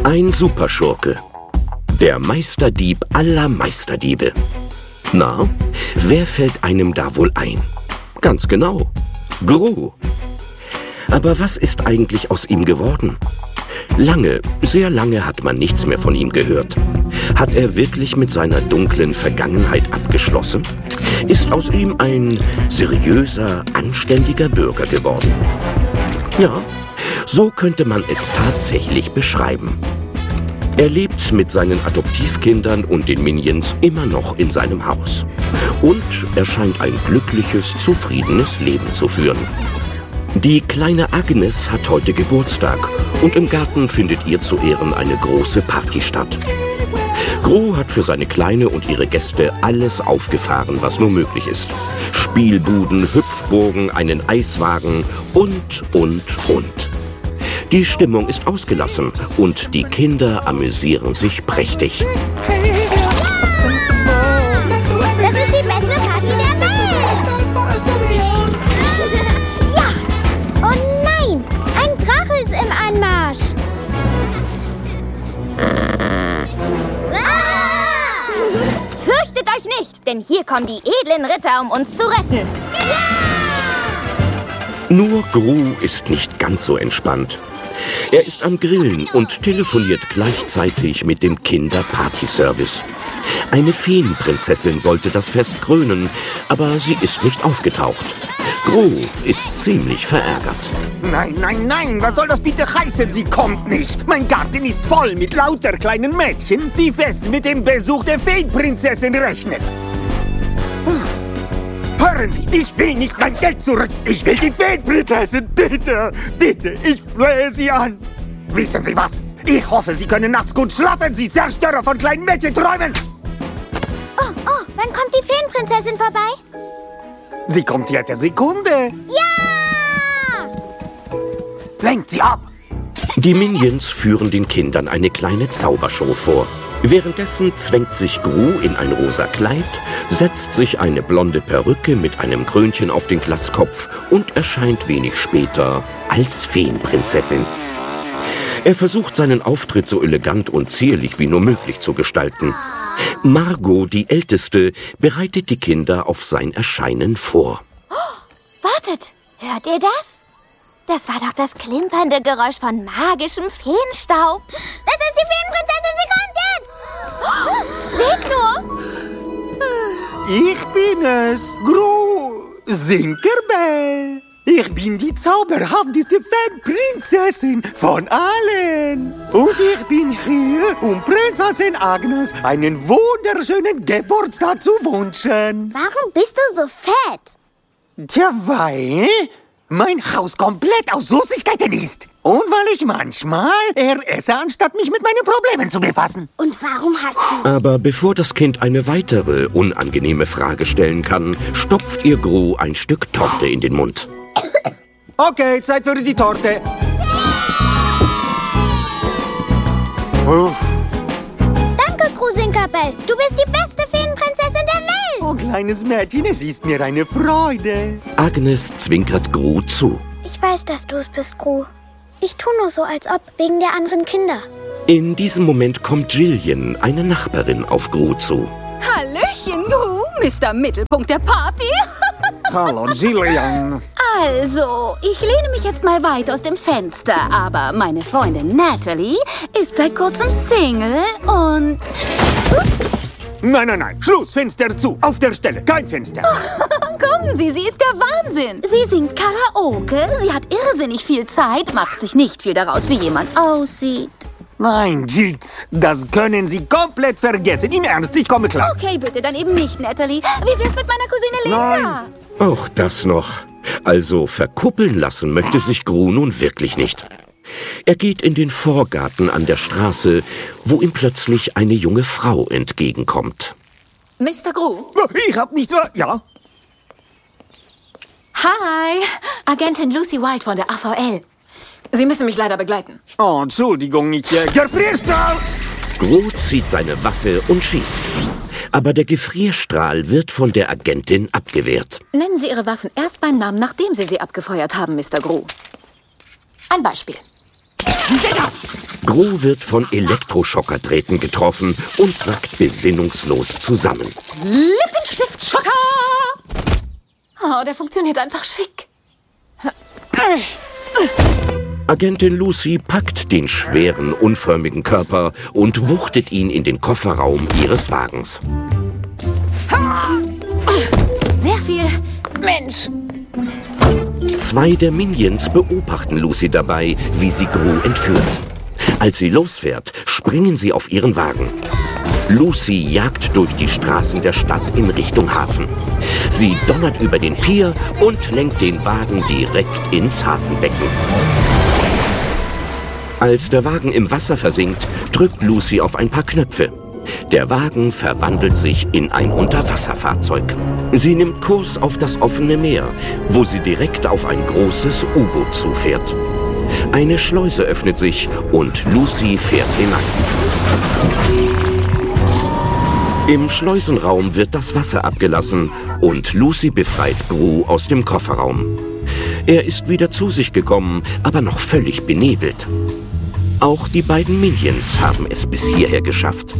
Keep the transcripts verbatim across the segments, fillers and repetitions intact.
Ein Superschurke. Der Meisterdieb aller Meisterdiebe. Na, wer fällt einem da wohl ein? Ganz genau, Gru. Aber was ist eigentlich aus ihm geworden? Lange, sehr lange hat man nichts mehr von ihm gehört. Hat er wirklich mit seiner dunklen Vergangenheit abgeschlossen? Ist aus ihm ein seriöser, anständiger Bürger geworden? Ja, so könnte man es tatsächlich beschreiben. Er lebt mit seinen Adoptivkindern und den Minions immer noch in seinem Haus. Und er scheint ein glückliches, zufriedenes Leben zu führen. Die kleine Agnes hat heute Geburtstag und im Garten findet ihr zu Ehren eine große Party statt. Gru hat für seine Kleine und ihre Gäste alles aufgefahren, was nur möglich ist. Spielbuden, Hüpfburgen, einen Eiswagen und, und, und. Die Stimmung ist ausgelassen und die Kinder amüsieren sich prächtig. Das ist die beste Party der Welt! Ja! Oh nein! Ein Drache ist im Anmarsch! Ah! Fürchtet euch nicht, denn hier kommen die edlen Ritter, um uns zu retten. Nur Gru ist nicht ganz so entspannt. Er ist am Grillen und telefoniert gleichzeitig mit dem Kinder-Party-Service. Eine Feenprinzessin sollte das Fest krönen, aber sie ist nicht aufgetaucht. Gru ist ziemlich verärgert. Nein, nein, nein, was soll das bitte heißen? Sie kommt nicht. Mein Garten ist voll mit lauter kleinen Mädchen, die fest mit dem Besuch der Feenprinzessin rechnen. Hören Sie, ich will nicht mein Geld zurück. Ich will die Feenprinzessin. Bitte, bitte, ich flehe Sie an. Wissen Sie was? Ich hoffe, Sie können nachts gut schlafen, Sie Zerstörer von kleinen Mädchenträumen. Oh, oh, wann kommt die Feenprinzessin vorbei? Sie kommt jede Sekunde. Ja! Lenkt sie ab. Die Minions führen den Kindern eine kleine Zaubershow vor. Währenddessen zwängt sich Gru in ein rosa Kleid, setzt sich eine blonde Perücke mit einem Krönchen auf den Glatzkopf und erscheint wenig später als Feenprinzessin. Er versucht seinen Auftritt so elegant und zierlich wie nur möglich zu gestalten. Margot, die Älteste, bereitet die Kinder auf sein Erscheinen vor. Oh, wartet, hört ihr das? Das war doch das klimpernde Geräusch von magischem Feenstaub. Das ist die Feenprinzessin, sie kommt jetzt! Oh, seht nur! Ich bin es, Gru Sinkerbell. Ich bin die zauberhafteste Feenprinzessin von allen. Und ich bin hier, um Prinzessin Agnes einen wunderschönen Geburtstag zu wünschen. Warum bist du so fett? Tja, weil mein Haus komplett aus Süßigkeiten ist. Und weil ich manchmal eher esse, anstatt mich mit meinen Problemen zu befassen. Und warum hast du... Aber bevor das Kind eine weitere unangenehme Frage stellen kann, stopft ihr Gru ein Stück Torte in den Mund. Okay, Zeit für die Torte. Oh. Danke, Gru Sinkerbell. Du bist die beste Feenprinzessin der Welt. Oh, kleines Mädchen, es ist mir eine Freude. Agnes zwinkert Gru zu. Ich weiß, dass du es bist, Gru. Ich tue nur so, als ob, wegen der anderen Kinder. In diesem Moment kommt Jillian, eine Nachbarin, auf Gru zu. Hallöchen, Gru, Mister Mittelpunkt der Party. Hallo, Jillian. Also, ich lehne mich jetzt mal weit aus dem Fenster, aber meine Freundin Natalie ist seit kurzem Single und... Ups. Nein, nein, nein, Schluss, Fenster zu, auf der Stelle, kein Fenster. Kommen Sie, sie ist der Wahnsinn. Sie singt Karaoke, sie hat irrsinnig viel Zeit, macht sich nicht viel daraus, wie jemand aussieht. Nein, Jills, das können Sie komplett vergessen. Im Ernst, ich komme klar. Okay, bitte, dann eben nicht, Natalie. Wie wär's mit meiner Cousine Linda? Nein. Auch das noch. Also verkuppeln lassen möchte sich Gru nun wirklich nicht. Er geht in den Vorgarten an der Straße, wo ihm plötzlich eine junge Frau entgegenkommt. Mister Gru? Ich hab nicht so... Ja? Hi, Agentin Lucy Wild von der A V L. Sie müssen mich leider begleiten. Oh, Entschuldigung, ich... Äh, Gefrierstrahl! Gru zieht seine Waffe und schießt. Aber der Gefrierstrahl wird von der Agentin abgewehrt. Nennen Sie Ihre Waffen erst beim Namen, nachdem Sie sie abgefeuert haben, Mister Gru. Ein Beispiel. Gru wird von Elektroschockerträten getroffen und sackt besinnungslos zusammen. Lippenstift-Schocker! Oh, der funktioniert einfach schick. Agentin Lucy packt den schweren, unförmigen Körper und wuchtet ihn in den Kofferraum ihres Wagens. Sehr viel Mensch. Zwei der Minions beobachten Lucy dabei, wie sie Gru entführt. Als sie losfährt, springen sie auf ihren Wagen. Lucy jagt durch die Straßen der Stadt in Richtung Hafen. Sie donnert über den Pier und lenkt den Wagen direkt ins Hafenbecken. Als der Wagen im Wasser versinkt, drückt Lucy auf ein paar Knöpfe. Der Wagen verwandelt sich in ein Unterwasserfahrzeug. Sie nimmt Kurs auf das offene Meer, wo sie direkt auf ein großes U-Boot zufährt. Eine Schleuse öffnet sich und Lucy fährt hinein. Im Schleusenraum wird das Wasser abgelassen und Lucy befreit Gru aus dem Kofferraum. Er ist wieder zu sich gekommen, aber noch völlig benebelt. Auch die beiden Minions haben es bis hierher geschafft.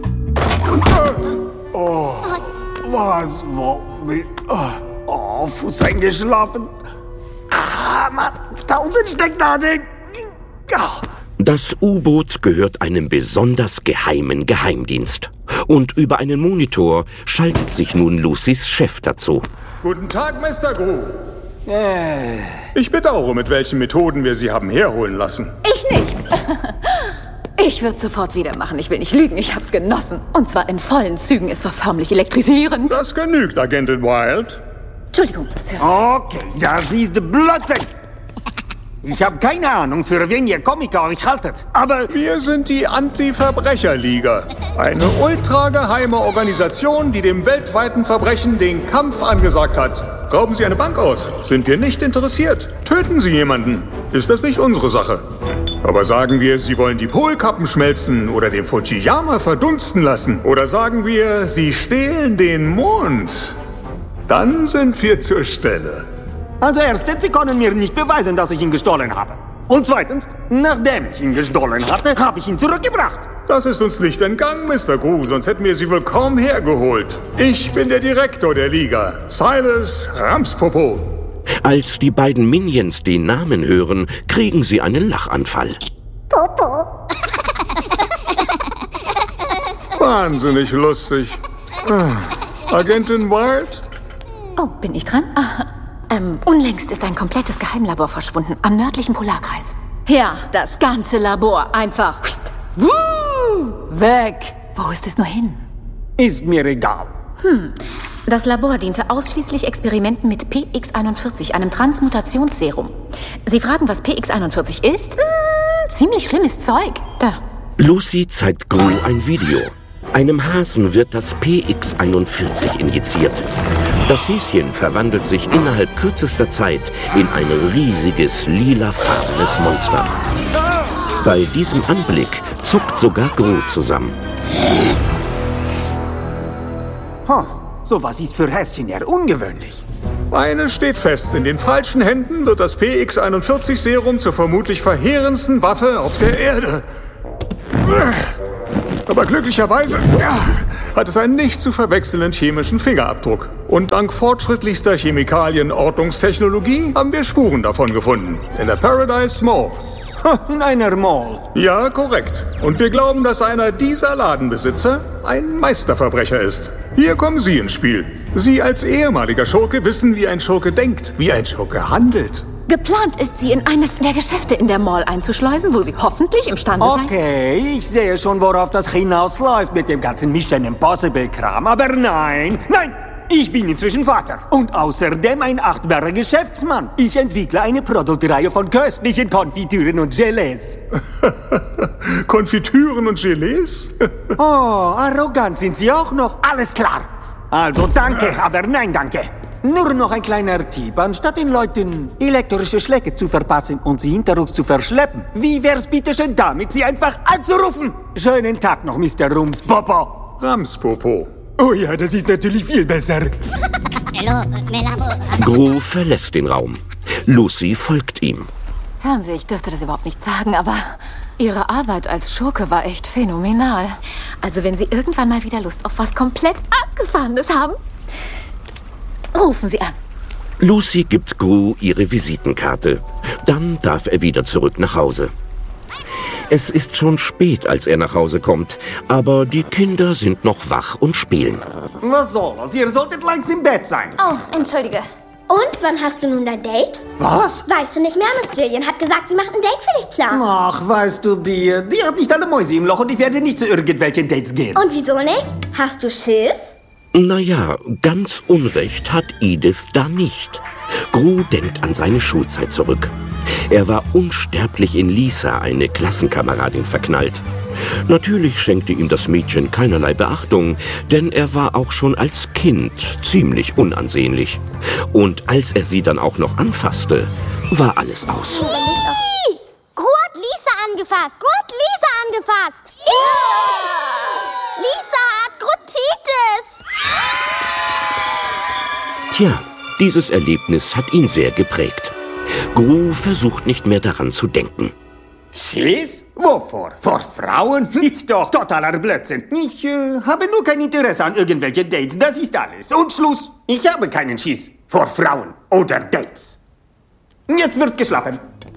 Oh, was war mit... Oh, oh, Fuß eingeschlafen. Ah, Mann, tausend Stecknadeln. Oh. Das U-Boot gehört einem besonders geheimen Geheimdienst. Und über einen Monitor schaltet sich nun Lucys Chef dazu. Guten Tag, Mister Gru. Äh. Ich bedauere, mit welchen Methoden wir Sie haben herholen lassen. Ich nicht. Ich würde sofort wieder machen. Ich will nicht lügen. Ich hab's genossen. Und zwar in vollen Zügen. Es war förmlich elektrisierend. Das genügt, Agentin Wild. Entschuldigung, Sir. Okay, das ist Blödsinn. Ich habe keine Ahnung, für wen ihr Komiker euch haltet, aber... Wir sind die Anti-Verbrecher-Liga. Eine ultrageheime Organisation, die dem weltweiten Verbrechen den Kampf angesagt hat. Rauben Sie eine Bank aus? Sind wir nicht interessiert. Töten Sie jemanden? Ist das nicht unsere Sache? Aber sagen wir, Sie wollen die Polkappen schmelzen oder den Fujiyama verdunsten lassen? Oder sagen wir, Sie stehlen den Mond? Dann sind wir zur Stelle. Also erstens, Sie können mir nicht beweisen, dass ich ihn gestohlen habe. Und zweitens, nachdem ich ihn gestohlen hatte, habe ich ihn zurückgebracht. Das ist uns nicht entgangen, Mister Gru, sonst hätten wir Sie wohl kaum hergeholt. Ich bin der Direktor der Liga, Silas Ramspopo. Als die beiden Minions den Namen hören, kriegen sie einen Lachanfall. Popo. Wahnsinnig lustig. Ah, Agentin Wild? Oh, bin ich dran? Ah, ähm, unlängst ist ein komplettes Geheimlabor verschwunden am nördlichen Polarkreis. Ja, das ganze Labor einfach wuh, weg. Wo ist es nur hin? Ist mir egal. Hm. Das Labor diente ausschließlich Experimenten mit P X einundvierzig, einem Transmutationsserum. Sie fragen, was P X einundvierzig ist? Hm, ziemlich schlimmes Zeug. Da. Lucy zeigt Gru ein Video. Einem Hasen wird das P X einundvierzig injiziert. Das Häschen verwandelt sich innerhalb kürzester Zeit in ein riesiges, lilafarbenes Monster. Bei diesem Anblick zuckt sogar Gru zusammen. Huh, sowas ist für Häschen eher ungewöhnlich. Eines steht fest, in den falschen Händen wird das P X einundvierzig Serum zur vermutlich verheerendsten Waffe auf der Erde. Aber glücklicherweise ja, hat es einen nicht zu verwechselnden chemischen Fingerabdruck. Und dank fortschrittlichster Chemikalien-Ortungstechnologie haben wir Spuren davon gefunden. In der Paradise Mall. In einer Mall. Ja, korrekt. Und wir glauben, dass einer dieser Ladenbesitzer ein Meisterverbrecher ist. Hier kommen Sie ins Spiel. Sie als ehemaliger Schurke wissen, wie ein Schurke denkt, wie ein Schurke handelt. Geplant ist, sie in eines der Geschäfte in der Mall einzuschleusen, wo sie hoffentlich imstande sein... Okay, ich sehe schon, worauf das hinausläuft mit dem ganzen Mission Impossible-Kram. Aber nein, nein, ich bin inzwischen Vater. Und außerdem ein achtbarer Geschäftsmann. Ich entwickle eine Produktreihe von köstlichen Konfitüren und Gelees. Konfitüren und Gelees? Oh, arrogant sind Sie auch noch. Alles klar. Also danke, aber nein danke. Nur noch ein kleiner Tipp. Anstatt den Leuten elektrische Schläge zu verpassen und sie hinterrücks zu verschleppen, wie wär's bitte schön damit, sie einfach anzurufen? Schönen Tag noch, Mister Rumspopo. Ramspopo. Oh ja, das ist natürlich viel besser. Gru verlässt den Raum. Lucy folgt ihm. Hören Sie, ich dürfte das überhaupt nicht sagen, aber Ihre Arbeit als Schurke war echt phänomenal. Also wenn Sie irgendwann mal wieder Lust auf was komplett Abgefahrenes haben, rufen Sie an. Lucy gibt Gru ihre Visitenkarte. Dann darf er wieder zurück nach Hause. Es ist schon spät, als er nach Hause kommt, aber die Kinder sind noch wach und spielen. Was soll das? Ihr solltet längst im Bett sein. Oh, entschuldige. Und, wann hast du nun dein Date? Was? Weißt du nicht mehr, Miss Jillian hat gesagt, sie macht ein Date für dich klar. Ach, weißt du, die, die hat nicht alle Mäuse im Loch und ich werde nicht zu irgendwelchen Dates gehen. Und wieso nicht? Hast du Schiss? Naja, ganz Unrecht hat Edith da nicht. Gru denkt an seine Schulzeit zurück. Er war unsterblich in Lisa, eine Klassenkameradin, verknallt. Natürlich schenkte ihm das Mädchen keinerlei Beachtung, denn er war auch schon als Kind ziemlich unansehnlich. Und als er sie dann auch noch anfasste, war alles aus. Gru hat Lisa angefasst. Gru hat Lisa angefasst. Ja! Lisa hat Grutitis. Tja, dieses Erlebnis hat ihn sehr geprägt. Gru versucht nicht mehr daran zu denken. Schiss? Wovor? Vor Frauen? Nicht doch, totaler Blödsinn. Ich äh, habe nur kein Interesse an irgendwelchen Dates, das ist alles. Und Schluss. Ich habe keinen Schiss vor Frauen oder Dates. Jetzt wird geschlafen.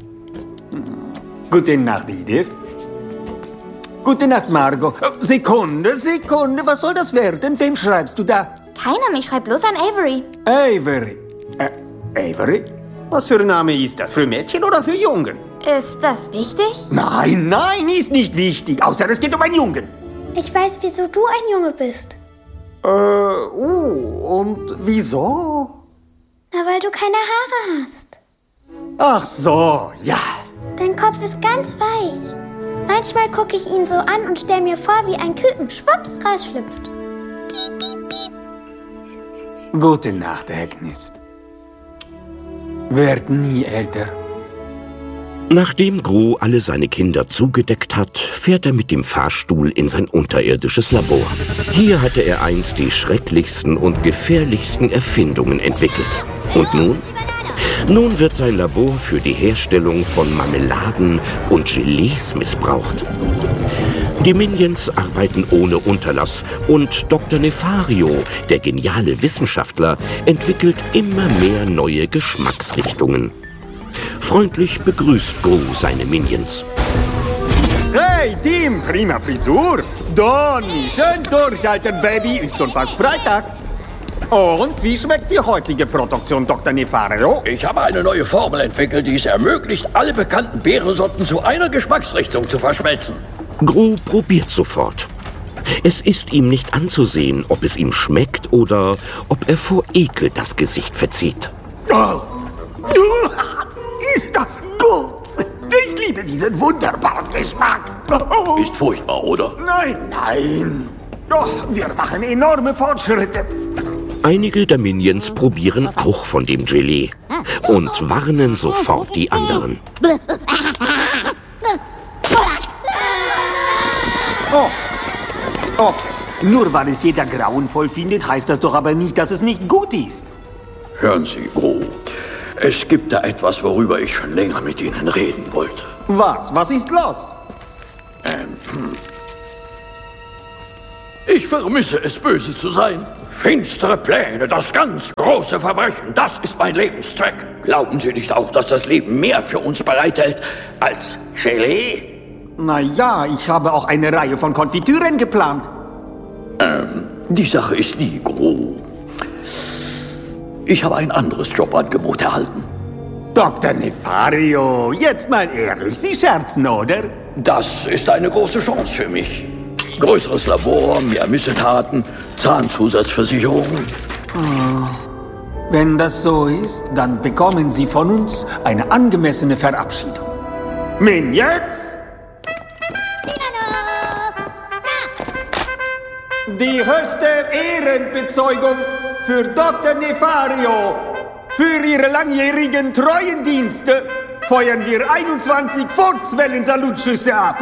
Gute Nacht, Edith. Gute Nacht, Margot. Oh, Sekunde, Sekunde, was soll das werden? Wem schreibst du da? Keiner, ich schreibe bloß an Avery. Avery. Äh, Avery? Was für ein Name ist das? Für Mädchen oder für Jungen? Ist das wichtig? Nein, nein, ist nicht wichtig. Außer es geht um einen Jungen. Ich weiß, wieso du ein Junge bist. Äh, oh, und wieso? Na, weil du keine Haare hast. Ach so, ja. Dein Kopf ist ganz weich. Manchmal gucke ich ihn so an und stell mir vor, wie ein Küken schwupps rausschlüpft. Piep, piep, piep. Gute Nacht, Agnes. Werd nie älter. Nachdem Gru alle seine Kinder zugedeckt hat, fährt er mit dem Fahrstuhl in sein unterirdisches Labor. Hier hatte er einst die schrecklichsten und gefährlichsten Erfindungen entwickelt. Und nun? Nun wird sein Labor für die Herstellung von Marmeladen und Gelees missbraucht. Die Minions arbeiten ohne Unterlass und Doktor Nefario, der geniale Wissenschaftler, entwickelt immer mehr neue Geschmacksrichtungen. Freundlich begrüßt Gru seine Minions. Hey, Team, prima Frisur. Donny, schön durchhalten, Baby, ist schon fast Freitag. Und wie schmeckt die heutige Produktion, Doktor Nefario? Ich habe eine neue Formel entwickelt, die es ermöglicht, alle bekannten Beerensorten zu einer Geschmacksrichtung zu verschmelzen. Gru probiert sofort. Es ist ihm nicht anzusehen, ob es ihm schmeckt oder ob er vor Ekel das Gesicht verzieht. Oh. Ist das gut? Ich liebe diesen wunderbaren Geschmack. Oh. Ist furchtbar, oder? Nein, nein. Doch, wir machen enorme Fortschritte. Einige der Minions probieren auch von dem Gelee und warnen sofort die anderen. Oh, okay. Nur weil es jeder grauenvoll findet, heißt das doch aber nicht, dass es nicht gut ist. Hören Sie, Gru. Es gibt da etwas, worüber ich schon länger mit Ihnen reden wollte. Was? Was ist los? Ähm, hm. Ich vermisse es, böse zu sein. Finstere Pläne, das ganz große Verbrechen, das ist mein Lebenszweck. Glauben Sie nicht auch, dass das Leben mehr für uns bereithält als Gelee? Na ja, ich habe auch eine Reihe von Konfitüren geplant. Ähm, die Sache ist die, Gru. Ich habe ein anderes Jobangebot erhalten. Doktor Nefario, jetzt mal ehrlich, Sie scherzen, oder? Das ist eine große Chance für mich. Größeres Labor, mehr Missetaten, Zahnzusatzversicherung. Oh. Wenn das so ist, dann bekommen Sie von uns eine angemessene Verabschiedung. Minions! Die höchste Ehrenbezeugung für Doktor Nefario. Für Ihre langjährigen treuen Dienste feuern wir einundzwanzig Furzwellen-Salutschüsse ab.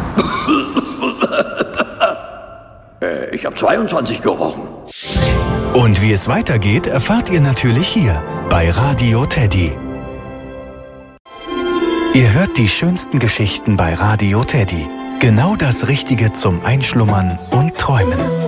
äh, ich habe zweiundzwanzig gerochen. Und wie es weitergeht, erfahrt ihr natürlich hier bei Radio Teddy. Ihr hört die schönsten Geschichten bei Radio Teddy. Genau das Richtige zum Einschlummern und Träumen.